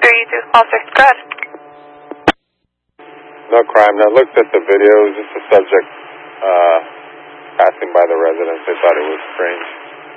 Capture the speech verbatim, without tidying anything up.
three two call six, go ahead. No crime. I looked at the video. It was just a subject uh, passing by the residence. They thought it was strange.